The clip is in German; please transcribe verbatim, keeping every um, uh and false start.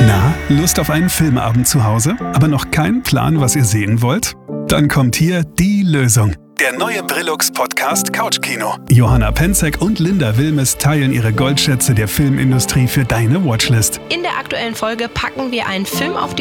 Na, Lust auf einen Filmabend zu Hause, aber noch keinen Plan, was ihr sehen wollt? Dann kommt hier die Lösung. Der neue Brillux-Podcast Couchkino. Johanna Penzek und Linda Wilmes teilen ihre Goldschätze der Filmindustrie für deine Watchlist. In der aktuellen Folge packen wir einen Film auf die